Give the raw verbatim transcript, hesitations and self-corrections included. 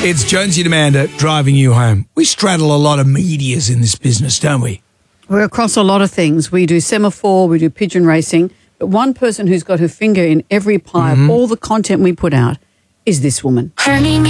It's Jonesy and Amanda driving you home. We straddle a lot of medias in this business, don't we? We're across a lot of things. We do semaphore, we do pigeon racing, but one person who's got her finger in every pie Mm-hmm. of all the content we put out is this woman. Turning me